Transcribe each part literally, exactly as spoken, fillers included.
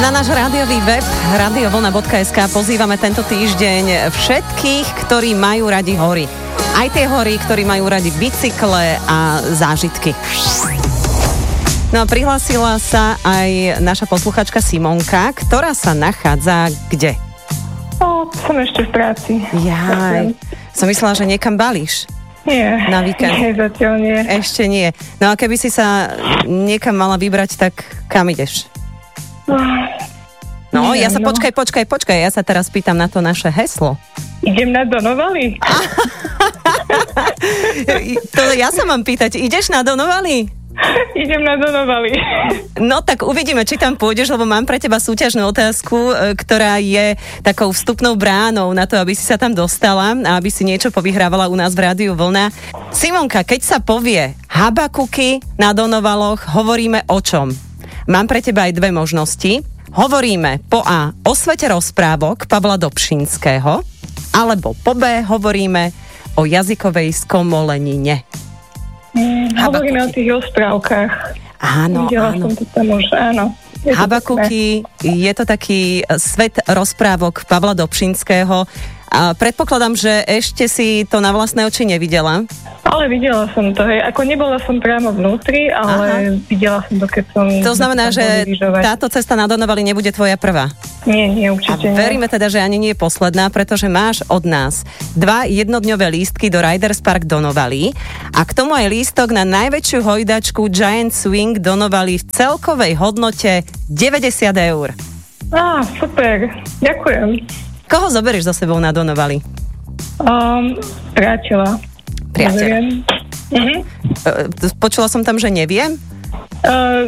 Na náš rádiový web radiovlna bodka es ká pozývame tento týždeň všetkých, ktorí majú radi hory. Aj tie hory, ktorí majú radi bicykle a zážitky. No a prihlásila sa aj naša posluchačka Simonka, ktorá sa nachádza kde? No, som ešte v práci. Jaj, som myslela, že niekam balíš. Nie, na víkend. Nie, zatiaľ nie. Ešte nie. No a keby si sa niekam mala vybrať, tak kam ideš? No, nie, ja sa no. počkaj, počkaj, počkaj, ja sa teraz pýtam na to naše heslo. Idem na Donovali? To ja sa mám pýtať, ideš na Donovali? Idem na Donovali. No tak uvidíme, či tam pôjdeš, lebo mám pre teba súťažnú otázku, ktorá je takou vstupnou bránou na to, aby si sa tam dostala a aby si niečo povyhrávala u nás v Rádiu Vlna. Simonka, keď sa povie Habakuky na Donovaloch, hovoríme o čom? Mám pre teba aj dve možnosti. Hovoríme po A o svete rozprávok Pavla Dobšinského, alebo po B hovoríme o jazykovej skomolenine. Mm, hovoríme o tých rozprávkach. Áno, Videla áno. som to tam už, áno. Je to Habakuky, je to taký svet rozprávok Pavla Dobšinského. A predpokladám, že ešte si to na vlastné oči nevidela. Ale videla som to, hej. Ako nebola som priamo vnútri, ale Aha. videla som to, keď som... To znamená, že vyžovať. táto cesta na Donovali nebude tvoja prvá. Nie, nie, určite A veríme teda, že ani nie je posledná, pretože máš od nás dva jednodňové lístky do Riders Park Donovali a k tomu aj lístok na najväčšiu hojdačku Giant Swing Donovali v celkovej hodnote deväťdesiat eur. Á, super, ďakujem. Koho zoberieš so sebou na Donovali? Um, priateľa. Priateľa. Mhm. Počula som tam, že neviem? Uh,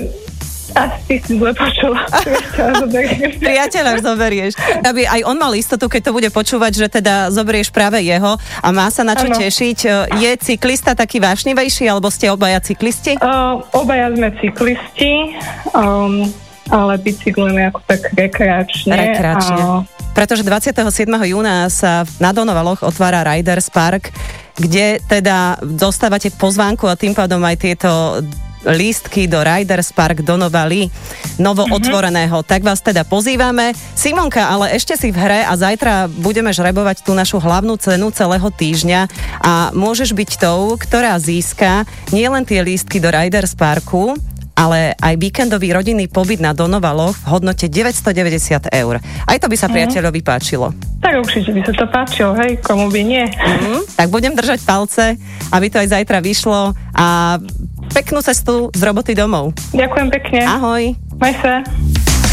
asi si zle počula. Priateľa zoberiem. Priateľa zoberieš. Aby aj on mal istotu, keď to bude počúvať, že teda zoberieš práve jeho a má sa na čo ano. tešiť. Je cyklista taký vášnivejší, alebo ste obaja cyklisti? Uh, obaja sme cyklisti, um, ale bicyklujeme ako tak rekreačne. Rekreačne. A... Pretože dvadsiateho siedmeho júna sa na Donovaloch otvára Riders Park, kde teda dostávate pozvánku a tým pádom aj tieto lístky do Riders Park Donovali, novo mm-hmm. otvoreného. Tak vás teda pozývame. Simonka, ale ešte si v hre a zajtra budeme žrebovať tú našu hlavnú cenu celého týždňa a môžeš byť tou, ktorá získa nielen tie lístky do Riders Parku, ale aj víkendový rodinný pobyt na Donovaloch v hodnote deväťstodeväťdesiat eur. Aj to by sa priateľovi páčilo. Tak určite by sa to páčilo, hej, komu by nie. Mm, tak budem držať palce, aby to aj zajtra vyšlo a peknú cestu z roboty domov. Ďakujem pekne. Ahoj. Maj sa.